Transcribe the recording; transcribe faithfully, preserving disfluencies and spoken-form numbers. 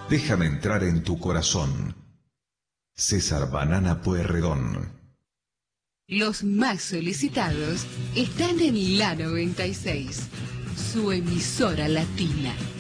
Déjame entrar en tu corazón. César Banana Pueyrredón. Los más solicitados están en la noventa y seis, su emisora latina.